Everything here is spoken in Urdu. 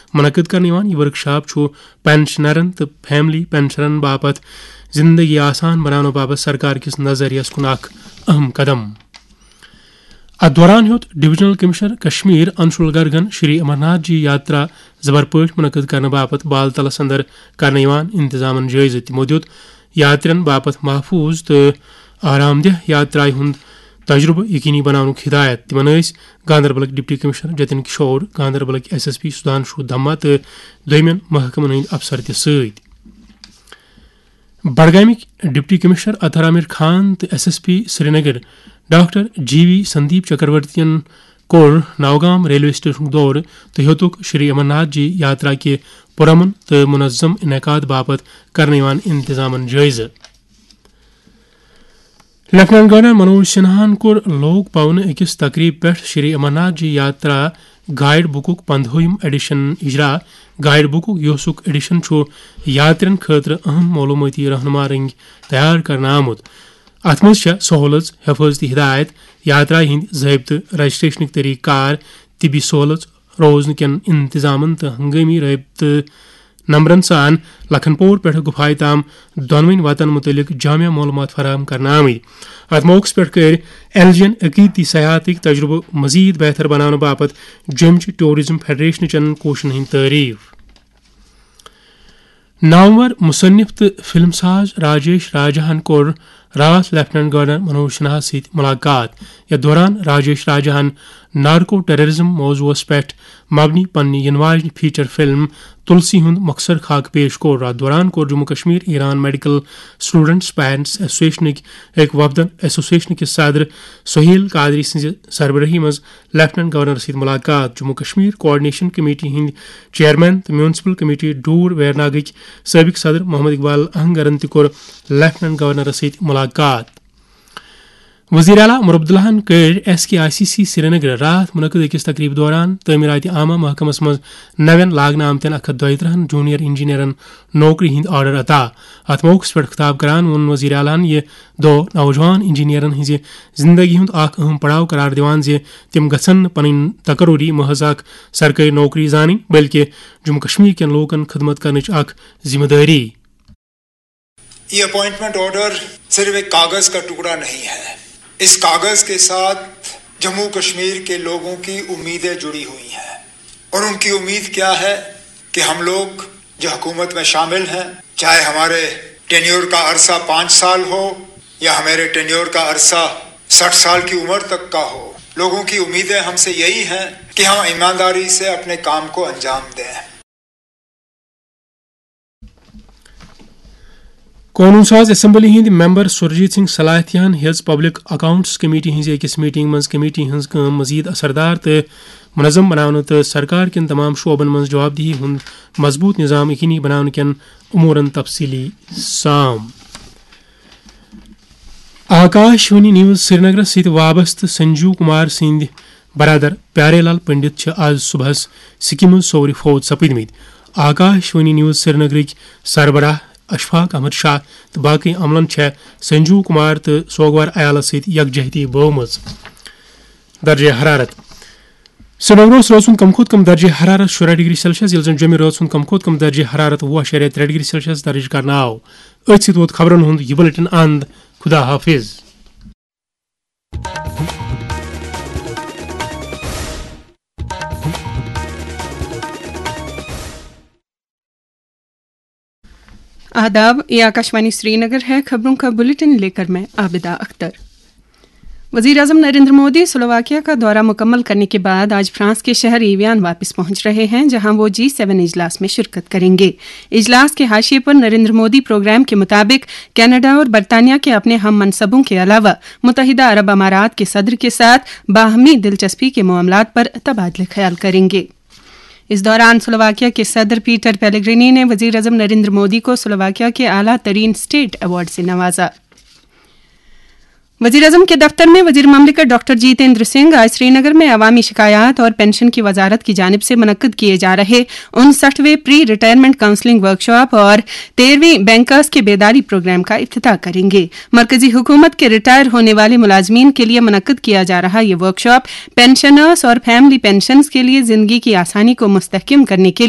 منعقد کرنے یہ ورکشاپ پینشنرن تو فیملی پینشنرن باپت زندگی آسان بنانے باپت سرکار کس نظریس کن اخ اہم قدم. ات دوران ہیوت ڈویژنل کمشنر کشمیر انشول گرگن شری امرناتھ جی یاترا زبر پٲٹھۍ منعقد کرنے باپت بال تلس اندر کرنے انتظامن جائزہ. تمو دیت یاترین باپت محفوظ تو آرام دہ یاترائی ہند تجربہ یقینی بناونک ہدایت. تمن گاندربلک ڈپٹی کمشنر جتن کشور، گاندربلک ایس ایس پی سدھانشو دھما تو دویمین محکمن ہند افسر تہ ست. بڈگامک ڈپٹی کمشنر اطہر عامر خان تو ایس ایس پی سری نگر ڈاکٹر جی وی سندیپ چکرورتین کور نوگام ریلوے سٹیشن دور تو ہیوتک شری امرناتھ جی یاترا کے پرامن تو منظم انعقاد باپت کرنے انتظامن جائزہ. لیفٹیننٹ گورنر منوج سنہاہن کور لوک پون اکس تقریب پہ شری امرناتھ جی یاترا گائیڈ بکک 15 ایڈیشن اجرا. گائیڈ بکک یوسک ایڈیشن یاترین خاطر اہم معلوماتی رہنما رنگ تیار کرنا آمت. ات مز سہولت، حفاظتی ہدایت، یاترا ہند ضابطہ، رجسٹریشنک طریقہ کار، طبی سہولت، روزن کن انتظامن تو ہنگامی رابطہ نمبرن سان لکھن پور پہ گفائے تام دونوین وطن متعلق جامع معلومات فراہم کرنا آمد. ات موقع پہ کر ایل جی این عقیدتی سیاحتک تجربہ مزید بہتر بنانے باپت جمچ ٹورزم فیڈریشن چن کوششن ہند تعریف. نامور مصنف تو فلم ساز راجیش راجہن کور رات لیفٹیننٹ گورنر منوج سنہا ست ملاقات. یتھ دوران راجیش راجہن نارکو ٹیررزم موضوعس پہ مبنی پنہ ین واجنہ فیچر فلم تلسی ہند مختصر خاک پیش کور. ات دوران کور Jammu Kashmir Iran medical students parents ایسوسیشنک ایک وفدن ایسوسیشن کس صدر سہیل قادری سز سربراہی مز لیفٹیننٹ گورنر ست ملاقات. جموں کشمیر کوآرڈینیشن کمیٹی ہند چیئرمین تو میونسپل کمیٹی ڈور ویرناگک سابق صدر محمد اقبال اہنگرن تہ کور لیفٹیننٹ گورنر ست ملاقات. وزیر اعلیٰ عمر عبداللہن کر ایس کے آئی سی سی سری نگر رات منعقد اکس تقریب دوران تعمیرات عامہ محکمس مز نوین لاگنہ آمتین 132 جونیئر انجینئرن نوکری ہند آرڈر عطا. ات موقع پہ خطاب کران ون وزیر اعلیٰ یہ دو نوجوان انجینئرن ہز زندگی ہند اخ اہم پڑاؤ قرار دیوان تم گھن پن تقرری محض اخ سرکاری نوکری زان بلکہ جموں کشمیر کین لوکن خدمت کرنچ اخ ذمہ داری. یہ اپوائنٹمنٹ آرڈر صرف ایک کاغذ کا ٹکڑا نہیں ہے. اس کاغذ کے ساتھ جموں کشمیر کے لوگوں کی امیدیں جڑی ہوئی ہیں، اور ان کی امید کیا ہے کہ ہم لوگ جو حکومت میں شامل ہیں، چاہے ہمارے ٹینیور کا عرصہ 5 سال ہو یا ہمارے ٹینیور کا عرصہ 60 سال کی عمر تک کا ہو، لوگوں کی امیدیں ہم سے یہی ہیں کہ ہم ایمانداری سے اپنے کام کو انجام دیں. قانون ساز اسمبلی ہند ممبر Surjit Singh صلاحیتیان his public accounts committee his اکس میٹنگ مز کمیٹی ہز کام مزید اثردار تو منظم بنانے تو سرکار کن تمام شعبن مز جواب دہی ہند مضبوط نظام یقینی بنانے کن امورن تفصیلی سام. آکاش وانی نیوز سری نگر ست وابستہ سنجیو کمار سند برادر پیارے لال پنڈت آج صبح سکم سوری فوت سپدمت. آکاش وانی نیوز سری نگرک سربراہ اشفاق احمد شاہ تو باقی عملن سنجیو کمار تو سوگوار عیالس ست یکجہتی بومز. درجہ حرارت سری نگر روز کم کھوت کم درجہ حرارت 16 ڈگری سیلسیس یل زن جمع روز کم کھوت کم درجہ حرارت 20.3 ڈگری سیلسیس درج کرنا آو. ات ست ووت خبرن ہند یہ بلٹن اند. خدا حافظ. آداب، یہ آکاشوانی سری نگر ہے. خبروں کا بلیٹن لے کر میں عابدہ اختر. وزیر اعظم نریندر مودی سلوواکیہ کا دورہ مکمل کرنے کے بعد آج فرانس کے شہر ایویان واپس پہنچ رہے ہیں، جہاں وہ G7 اجلاس میں شرکت کریں گے. اجلاس کے حاشیے پر نریندر مودی پروگرام کے مطابق کینیڈا اور برطانیہ کے اپنے ہم منصبوں کے علاوہ متحدہ عرب امارات کے صدر کے ساتھ باہمی دلچسپی کے معاملات پر تبادلہ خیال کریں گے. اس دوران سلوواکیہ کے صدر پیٹر پیلیگرینی نے وزیر اعظم نریندر مودی کو سلوواکیہ کے اعلیٰ ترین اسٹیٹ ایوارڈ سے نوازا. وزیر اعظم کے دفتر میں وزیر مملکت ڈاکٹر جیتیندر سنگھ آج سری نگر میں عوامی شکایات اور پینشن کی وزارت کی جانب سے منعقد کیے جا رہے 59ویں پری ریٹائرمنٹ کاؤنسلنگ ورکشاپ اور 13ویں بینکرز کے بیداری پروگرام کا افتتاح کریں گے. مرکزی حکومت کے ریٹائر ہونے والے ملازمین کے لیے منعقد کیا جا رہا یہ ورکشاپ پینشنرز اور فیملی پینشنز کے لیے زندگی کی آسانی کو مستحکم کرنے کے